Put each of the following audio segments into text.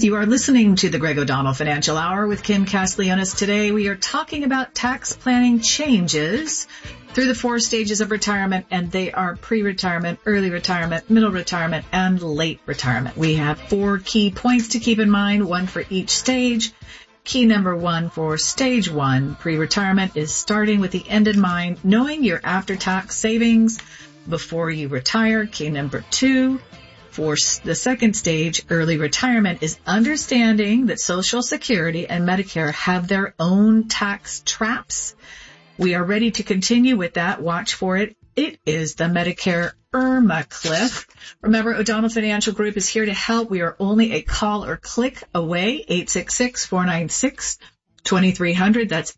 You are listening to the Greg O'Donnell Financial Hour with Kim Castellanos. Today we are talking about tax planning changes through the 4 stages of retirement, and they are pre-retirement, early retirement, middle retirement, and late retirement. We have 4 key points to keep in mind, one for each stage. Key number 1 for stage 1, pre-retirement, is starting with the end in mind, knowing your after-tax savings before you retire. Key number 2 for the second stage, early retirement, is understanding that Social Security and Medicare have their own tax traps. We are ready to continue with that. Watch for it. It is the Medicare IRMAA cliff. Remember, O'Donnell Financial Group is here to help. We are only a call or click away. 866-496-2300. That's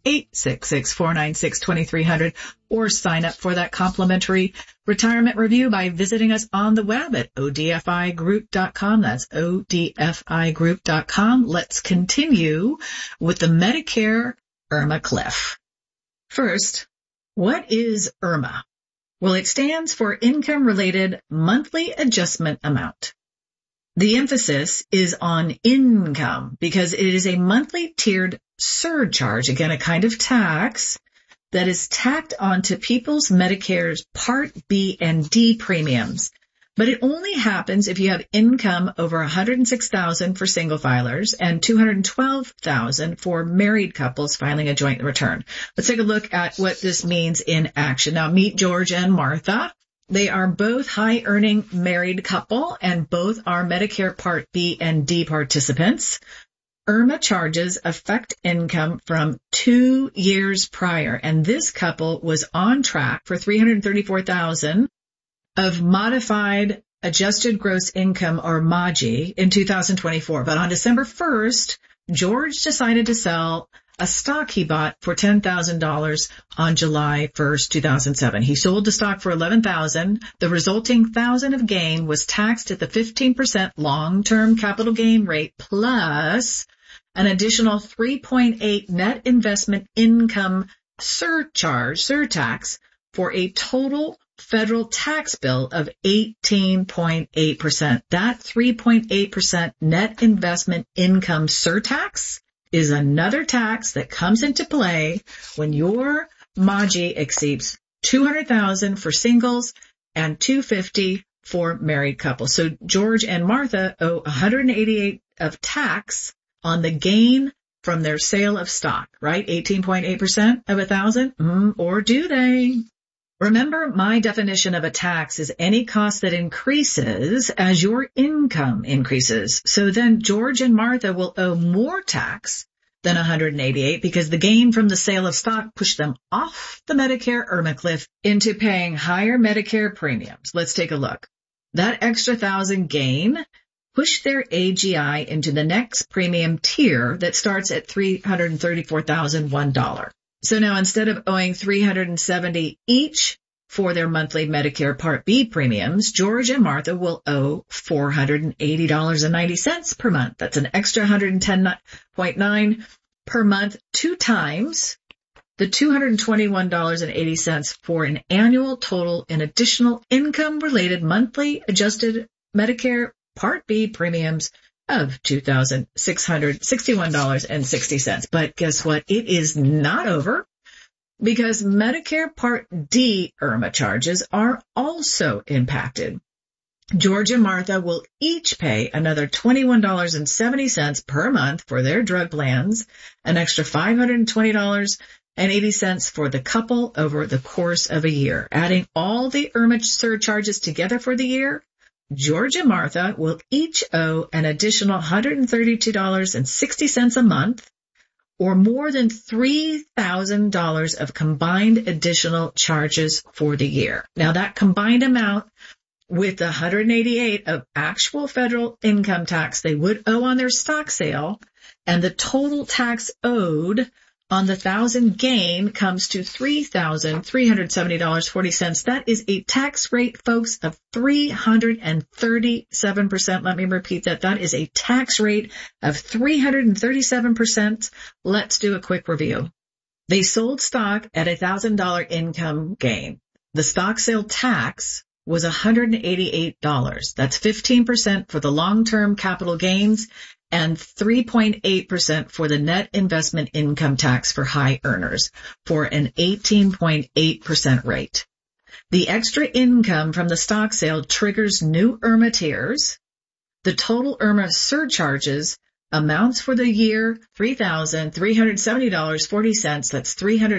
866-496-2300. Or sign up for that complimentary retirement review by visiting us on the web at odfigroup.com. That's odfigroup.com. Let's continue with the Medicare IRMAA cliff. First, what is IRMAA? Well, it stands for Income-Related Monthly Adjustment Amount. The emphasis is on income because it is a monthly tiered surcharge, again, a kind of tax that is tacked onto people's Medicare's Part B and D premiums. But it only happens if you have income over $106,000 for single filers and $212,000 for married couples filing a joint return. Let's take a look at what this means in action. Now, meet George and Martha. They are both high-earning married couple, and both are Medicare Part B and D participants. IRMAA charges affect income from 2 years prior, and this couple was on track for $334,000 of modified adjusted gross income, or MAGI, in 2024. But on December 1st, George decided to sell a stock he bought for $10,000 on July 1st, 2007. He sold the stock for $11,000. The resulting $1,000 of gain was taxed at the 15% long-term capital gain rate plus an additional 3.8 net investment income surtax for a total federal tax bill of 18.8%. That 3.8% net investment income surtax is another tax that comes into play when your MAGI exceeds $200,000 for singles and $250,000 for married couples. So George and Martha owe $188 of tax on the gain from their sale of stock, right? 18.8% of $1,000, or do they? Remember, my definition of a tax is any cost that increases as your income increases. So then George and Martha will owe more tax than $188 because the gain from the sale of stock pushed them off the Medicare IRMAA cliff into paying higher Medicare premiums. Let's take a look. That extra $1,000 gain pushed their AGI into the next premium tier that starts at $334,001. So now instead of owing $370 each for their monthly Medicare Part B premiums, George and Martha will owe $480.90 per month. That's an extra $110.9 per month, 2 times the $221.80 for an annual total in additional income-related monthly adjusted Medicare Part B premiums of $2,661.60. But guess what? It is not over because Medicare Part D IRMAA charges are also impacted. George and Martha will each pay another $21.70 per month for their drug plans, an extra $520.80 for the couple over the course of a year. Adding all the IRMAA surcharges together for the year, George and Martha will each owe an additional $132.60 a month, or more than $3,000 of combined additional charges for the year. Now that combined amount with the $188 of actual federal income tax they would owe on their stock sale and the total tax owed on the $1,000 gain comes to $3,370.40. That is a tax rate, folks, of 337%. Let me repeat that. That is a tax rate of 337%. Let's do a quick review. They sold stock at $1,000 income gain. The stock sale tax was $188. That's 15% for the long-term capital gains and 3.8% for the net investment income tax for high earners, for an 18.8% rate. The extra income from the stock sale triggers new IRMA tiers. The total IRMA surcharges amounts for the year $3,370.40. That's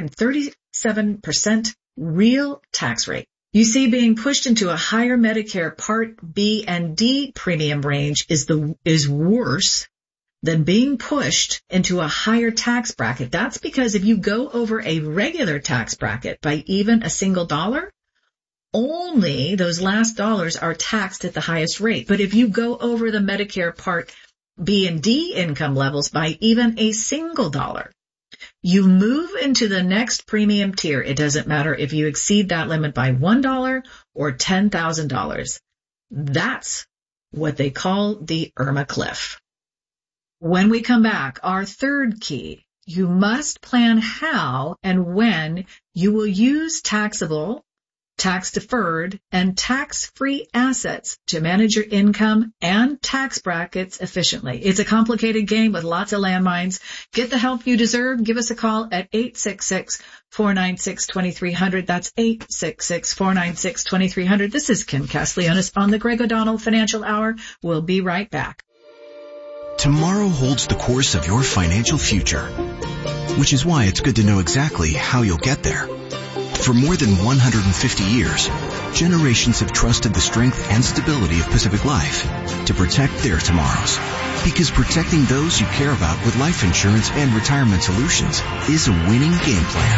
337% real tax rate. You see, being pushed into a higher Medicare Part B and D premium range is worse than being pushed into a higher tax bracket. That's because if you go over a regular tax bracket by even a single dollar, only those last dollars are taxed at the highest rate. But if you go over the Medicare Part B and D income levels by even a single dollar, you move into the next premium tier. It doesn't matter if you exceed that limit by $1 or $10,000. That's what they call the IRMA cliff. When we come back, our third key, you must plan how and when you will use taxable, tax-deferred, and tax-free assets to manage your income and tax brackets efficiently. It's a complicated game with lots of landmines. Get the help you deserve. Give us a call at 866-496-2300. That's 866-496-2300. This is Kim Castellanos on the Greg O'Donnell Financial Hour. We'll be right back. Tomorrow holds the course of your financial future, which is why it's good to know exactly how you'll get there. For more than 150 years, generations have trusted the strength and stability of Pacific Life to protect their tomorrows. Because protecting those you care about with life insurance and retirement solutions is a winning game plan.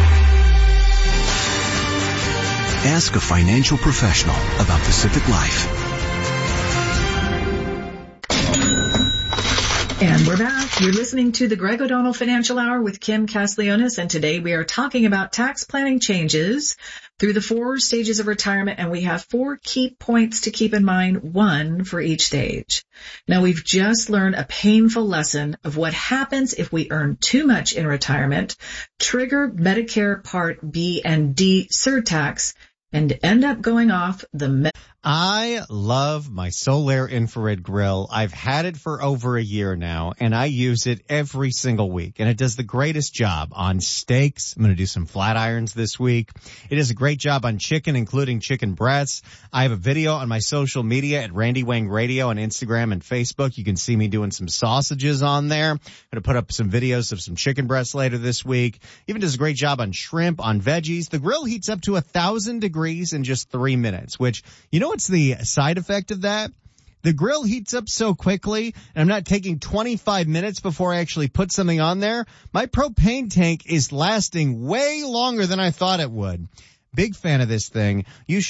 Ask a financial professional about Pacific Life. And we're back. You're listening to the Greg O'Donnell Financial Hour with Kim Castellanos, and today we are talking about tax planning changes through the 4 stages of retirement, and we have 4 key points to keep in mind, 1 for each stage. Now, we've just learned a painful lesson of what happens if we earn too much in retirement, trigger Medicare Part B and D surtax, and end up going off the I love my Solaire infrared grill. I've had it for over a year now, and I use it every single week, and it does the greatest job on steaks. I'm going to do some flat irons this week. It does a great job on chicken, including chicken breasts. I have a video on my social media at Randy Wang Radio on Instagram and Facebook. You can see me doing some sausages on there. I'm going to put up some videos of some chicken breasts later this week. Even does a great job on shrimp, on veggies. The grill heats up to 1,000 degrees in just 3 minutes, which, you know what's the side effect of that? The grill heats up so quickly, and I'm not taking 25 minutes before I actually put something on there. My propane tank is lasting way longer than I thought it would. Big fan of this thing. You should